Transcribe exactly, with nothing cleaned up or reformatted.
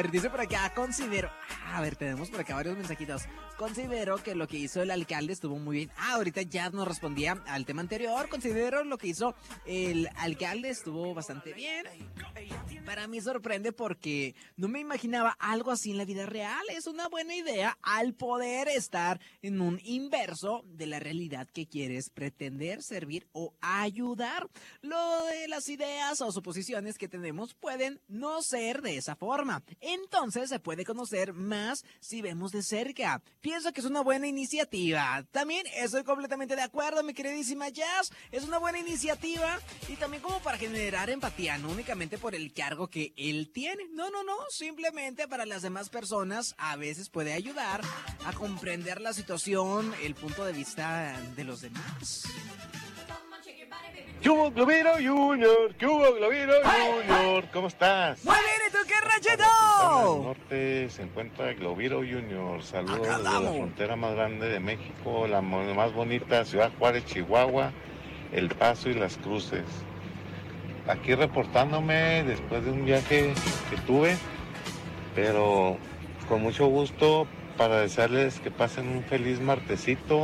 Dice por acá, considero... A ver, tenemos por acá varios mensajitos. Considero que lo que hizo el alcalde estuvo muy bien. Ah, ahorita ya nos respondía al tema anterior. Considero lo que hizo el alcalde estuvo bastante bien. Para mí sorprende porque no me imaginaba algo así en la vida real. Es una buena idea al poder estar en un inverso de la realidad que quieres pretender, servir o ayudar. Lo de las ideas o suposiciones que tenemos pueden no ser de esa forma. Entonces se puede conocer más si vemos de cerca. Pienso que es una buena iniciativa. También estoy completamente de acuerdo, mi queridísima Jazz. Es una buena iniciativa y también como para generar empatía, no únicamente por el cargo que él tiene. No, no, no. Simplemente para las demás personas a veces puede ayudar a comprender la situación, el punto de vista de los demás. ¿Qué hubo, Globero Junior? ¿Qué hubo, Globero Junior? ¿Cómo estás? Muy bien, ¿y tú qué En el ranchito? norte se encuentra Globero Junior. Saludos Acá desde la andamos. frontera más grande de México, la mo- más bonita Ciudad Juárez, Chihuahua, El Paso y Las Cruces. Aquí reportándome después de un viaje que tuve, pero con mucho gusto para desearles que pasen un feliz martesito.